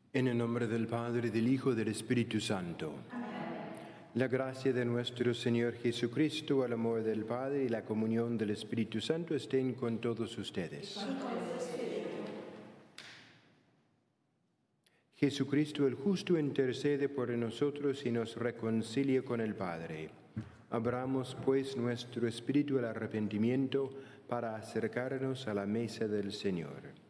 En el nombre del Padre, del Hijo y del Espíritu Santo. Amén. La gracia de nuestro Señor Jesucristo, el amor del Padre y la comunión del Espíritu Santo estén con todos ustedes. Jesucristo el justo intercede por nosotros y nos reconcilia con el Padre. Abramos pues nuestro espíritu al arrepentimiento para acercarnos a la mesa del Señor.